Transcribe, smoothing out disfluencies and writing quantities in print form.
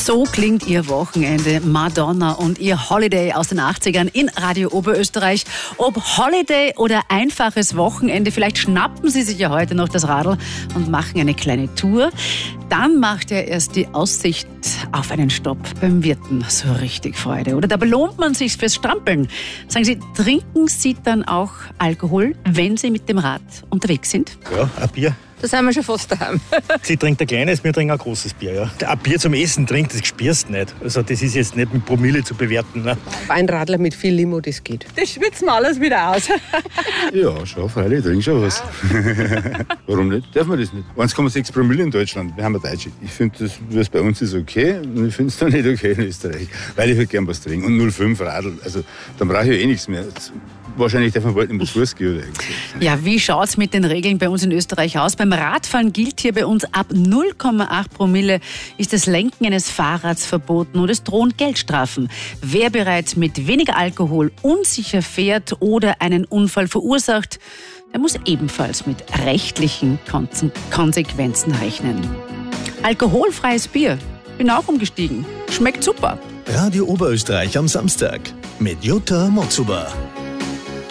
So klingt Ihr Wochenende. Madonna und ihr Holiday aus den 80ern in Radio Oberösterreich. Ob Holiday oder einfaches Wochenende, vielleicht schnappen Sie sich ja heute noch das Radl und machen eine kleine Tour. Dann macht ja erst die Aussicht auf einen Stopp beim Wirten so richtig Freude. Oder da belohnt man sich fürs Strampeln. Sagen Sie, trinken Sie dann auch Alkohol, wenn Sie mit dem Rad unterwegs sind? Ja, ein Bier. Da sind wir schon fast daheim. Sie trinkt ein kleines, wir trinken ein großes Bier. Ja. Ein Bier zum Essen trinkt, das spürst du nicht. Also das ist jetzt nicht mit Promille zu bewerten. Ne? Ein Radler mit viel Limo, das geht. Das schwitzen wir alles wieder aus. Ja, schon, freilich, ich trinke schon was. Warum nicht? Darf man das nicht? 1,6 Promille in Deutschland, wir haben wir Deutsche. Ich finde, das bei uns ist okay und ich finde es dann nicht okay in Österreich, weil ich halt gern was trinke. Und 0,5 Radl, also dann brauche ich nichts mehr. Wahrscheinlich darf man bald nicht mehr zu Fuß gehen. Ja, wie schaut es mit den Regeln bei uns in Österreich aus? Beim Radfahren gilt hier bei uns ab 0,8 Promille ist das Lenken eines Fahrrads verboten und es drohen Geldstrafen. Wer bereits mit weniger Alkohol unsicher fährt oder einen Unfall verursacht, der muss ebenfalls mit rechtlichen Konsequenzen rechnen. Alkoholfreies Bier. Bin auch umgestiegen. Schmeckt super. Radio Oberösterreich am Samstag mit Jutta Motzuber.